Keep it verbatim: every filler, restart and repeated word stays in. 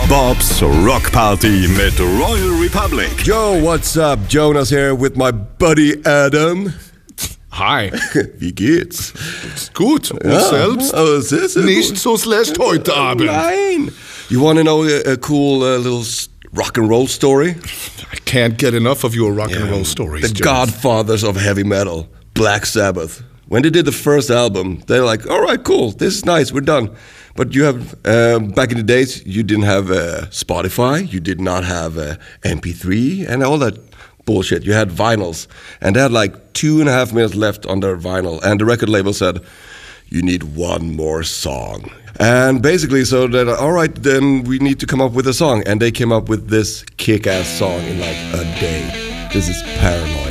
Bob's Rock Party mit Royal Republic. Yo, what's up? Jonas here with my buddy Adam. Hi. Wie geht's? Gut. Und Ja, selbst? aber es ist Nicht so schlecht heute Abend. Nein. You want to know a, a cool uh, little s- rock and roll story? I can't get enough of your rock and roll stories. The Jonas. godfathers of heavy metal, Black Sabbath. When they did the first album, they're like, all right, cool, this is nice, we're done. But you have, um, back in the days, you didn't have uh, Spotify, you did not have uh, M P three, and all that bullshit. You had vinyls, and they had like two and a half minutes left on their vinyl, and the record label said, you need one more song. And basically, so that, all right, then we need to come up with a song. And they came up with this kick-ass song in like a day. This is Paranoid.